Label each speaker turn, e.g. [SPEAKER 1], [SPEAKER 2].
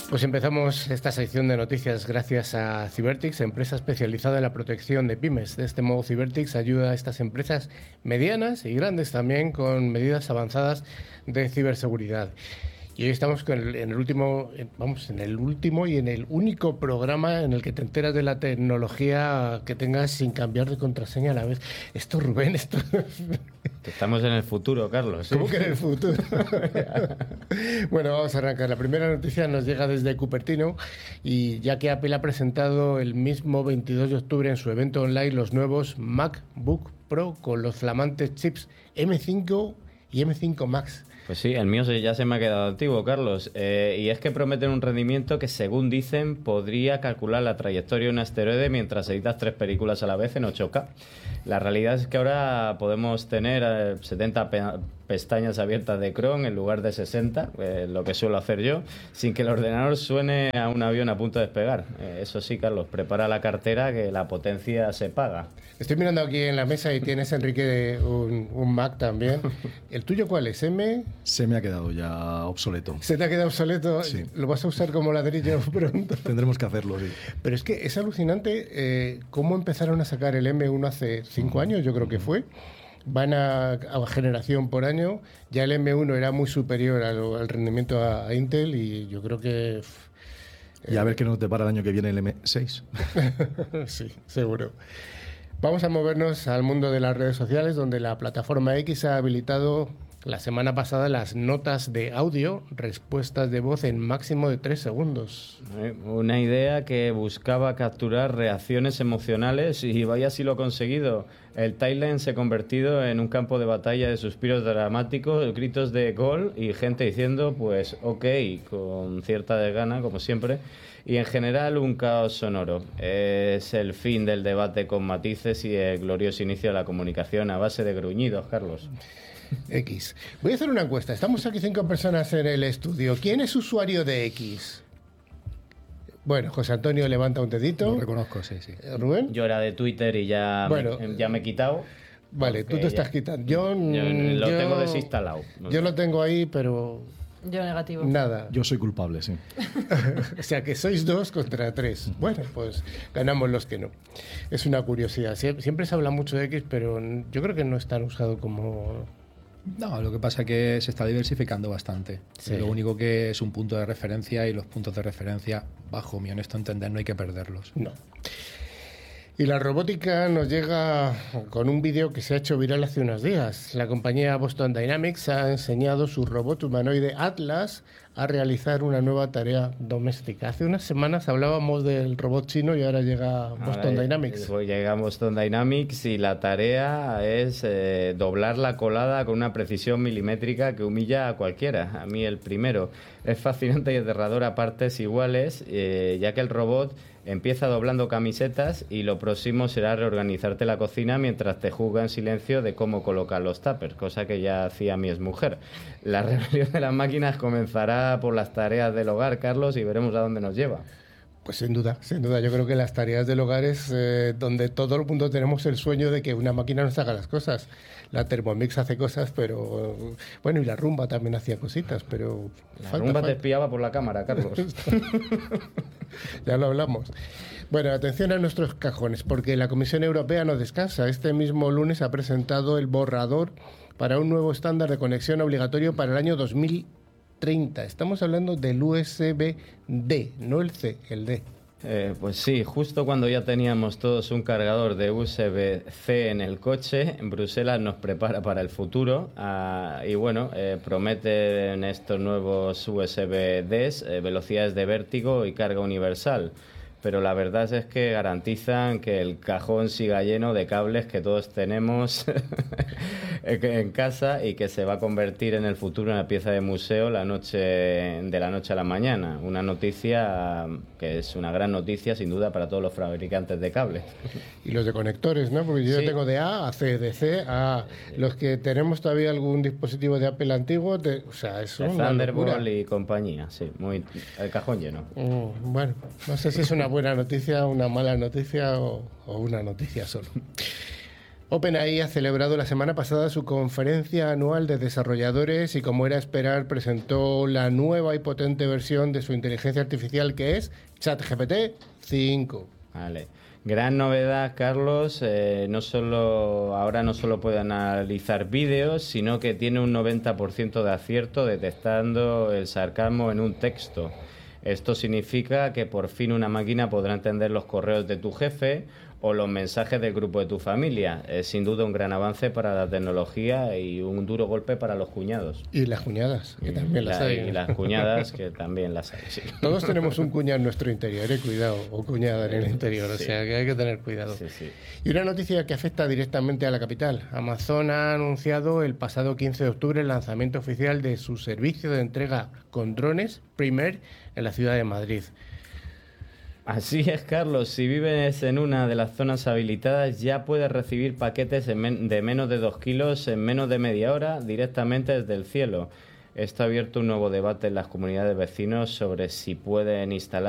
[SPEAKER 1] Pues empezamos esta sección de noticias gracias a Cybertix, empresa especializada en la protección de pymes. De este modo, Cybertix ayuda a estas empresas medianas y grandes también con medidas avanzadas de ciberseguridad. Y hoy estamos en el último y en el único programa en el que te enteras de la tecnología que tengas sin cambiar de contraseña a la vez. Esto, Rubén, esto...
[SPEAKER 2] Estamos en el futuro, Carlos. ¿Sí?
[SPEAKER 1] ¿Cómo que en el futuro? Bueno, vamos a arrancar. La primera noticia nos llega desde Cupertino, y ya que Apple ha presentado el mismo 22 de octubre en su evento online los nuevos MacBook Pro con los flamantes chips M5 y M5 Max.
[SPEAKER 2] Pues sí, el mío ya se me ha quedado antiguo, Carlos. Y es que prometen un rendimiento que, según dicen, podría calcular la trayectoria de un asteroide mientras editas 3 películas a la vez en 8K. La realidad es que ahora podemos tener 70 pestañas abiertas de Chrome en lugar de 60, lo que suelo hacer yo, sin que el ordenador suene a un avión a punto de despegar. Eso sí, Carlos, prepara la cartera, que la potencia se paga.
[SPEAKER 1] Estoy mirando aquí en la mesa y tienes, Enrique, un Mac también. ¿El tuyo cuál es? ¿M?
[SPEAKER 3] Se me ha quedado ya obsoleto.
[SPEAKER 1] ¿Se te ha quedado obsoleto?
[SPEAKER 3] Sí.
[SPEAKER 1] ¿Lo vas a usar como ladrillo pronto?
[SPEAKER 3] Tendremos que hacerlo, sí.
[SPEAKER 1] Pero es que es alucinante cómo empezaron a sacar el M1 hace 5 años, yo creo que fue. Van a generación por año. Ya el M1 era muy superior al rendimiento a Intel, y yo creo que...
[SPEAKER 3] Y a ver qué nos depara el año que viene el M6.
[SPEAKER 1] Sí, seguro. Vamos a movernos al mundo de las redes sociales, donde la plataforma X ha habilitado la semana pasada las notas de audio, respuestas de voz en máximo de 3 segundos.
[SPEAKER 2] Una idea que buscaba capturar reacciones emocionales, y vaya si lo ha conseguido. El timeline se ha convertido en un campo de batalla de suspiros dramáticos, gritos de gol y gente diciendo pues ok, con cierta desgana, como siempre. Y en general un caos sonoro. Es el fin del debate con matices y el glorioso inicio de la comunicación a base de gruñidos, Carlos.
[SPEAKER 1] X. Voy a hacer una encuesta. Estamos aquí 5 personas en el estudio. ¿Quién es usuario de X? Bueno, José Antonio levanta un dedito.
[SPEAKER 3] Lo reconozco, sí.
[SPEAKER 1] ¿Rubén?
[SPEAKER 2] Yo era de Twitter y ya me he quitado.
[SPEAKER 1] Vale, tú te estás quitando. Yo
[SPEAKER 2] lo tengo desinstalado.
[SPEAKER 1] Yo lo tengo ahí, pero...
[SPEAKER 4] Yo negativo.
[SPEAKER 1] Nada.
[SPEAKER 3] Yo soy culpable, sí.
[SPEAKER 1] O sea que sois 2 contra 3. Bueno, pues ganamos los que no. Es una curiosidad. Siempre se habla mucho de X, pero yo creo que no es tan usado como...
[SPEAKER 5] No, lo que pasa es que se está diversificando bastante.
[SPEAKER 1] Sí.
[SPEAKER 5] Lo único que es un punto de referencia, y los puntos de referencia, bajo mi honesto entender, no hay que perderlos.
[SPEAKER 1] No. Y la robótica nos llega con un vídeo que se ha hecho viral hace unos días. La compañía Boston Dynamics ha enseñado su robot humanoide Atlas a realizar una nueva tarea doméstica. Hace unas semanas hablábamos del robot chino y ahora llega Boston Dynamics.
[SPEAKER 2] Pues llega Boston Dynamics y la tarea es doblar la colada con una precisión milimétrica que humilla a cualquiera. A mí el primero. Es fascinante y aterrador a partes iguales, ya que el robot empieza doblando camisetas y lo próximo será reorganizarte la cocina mientras te juzga en silencio de cómo colocar los tuppers, cosa que ya hacía mi exmujer. La rebelión de las máquinas comenzará por las tareas del hogar, Carlos, y veremos a dónde nos lleva.
[SPEAKER 1] Pues sin duda. Yo creo que las tareas del hogar es donde todo el mundo tenemos el sueño de que una máquina nos haga las cosas. La Thermomix hace cosas, pero... Bueno, y la Rumba también hacía cositas, pero...
[SPEAKER 2] La Rumba te espiaba por la cámara, Carlos.
[SPEAKER 1] Ya lo hablamos. Bueno, atención a nuestros cajones, porque la Comisión Europea no descansa. Este mismo lunes ha presentado el borrador para un nuevo estándar de conexión obligatorio para el año 2030. Estamos hablando del USB-D, no el C, el D.
[SPEAKER 2] Pues sí, justo cuando ya teníamos todos un cargador de USB-C en el coche, Bruselas nos prepara para el futuro y bueno, prometen estos nuevos USB-Ds velocidades de vértigo y carga universal. Pero la verdad es que garantizan que el cajón siga lleno de cables que todos tenemos en casa y que se va a convertir en el futuro en una pieza de museo de la noche a la mañana. Una noticia que es una gran noticia, sin duda, para todos los fabricantes de cables.
[SPEAKER 1] Y los de conectores, ¿no? Porque yo tengo de A a C, de C a... Los que tenemos todavía algún dispositivo de Apple antiguo, o sea, eso es una
[SPEAKER 2] Thunderbolt
[SPEAKER 1] locura.
[SPEAKER 2] y compañía, sí, el cajón lleno.
[SPEAKER 1] Bueno, no sé si es una buena noticia, una mala noticia o una noticia solo. OpenAI ha celebrado la semana pasada su conferencia anual de desarrolladores y, como era esperar, presentó la nueva y potente versión de su inteligencia artificial, que es ChatGPT 5.
[SPEAKER 2] Vale. Gran novedad, Carlos. Ahora no solo puede analizar vídeos, sino que tiene un 90% de acierto detectando el sarcasmo en un texto. Esto significa que por fin una máquina podrá entender los correos de tu jefe o los mensajes del grupo de tu familia. Es sin duda un gran avance para la tecnología y un duro golpe para los cuñados.
[SPEAKER 1] Y las cuñadas, que también las hay.
[SPEAKER 2] Y las cuñadas, que también las hay, sí.
[SPEAKER 1] Todos tenemos un cuñado en nuestro interior, cuidado, o cuñada en el interior, o sea que hay que tener cuidado.
[SPEAKER 2] Sí, sí.
[SPEAKER 1] Y una noticia que afecta directamente a la capital. Amazon ha anunciado el pasado 15 de octubre el lanzamiento oficial de su servicio de entrega con drones Primer en la ciudad de Madrid.
[SPEAKER 2] Así es, Carlos. Si vives en una de las zonas habilitadas, ya puedes recibir paquetes de menos de 2 kilos en menos de media hora directamente desde el cielo. Esto ha abierto un nuevo debate en las comunidades de vecinos sobre si pueden instalar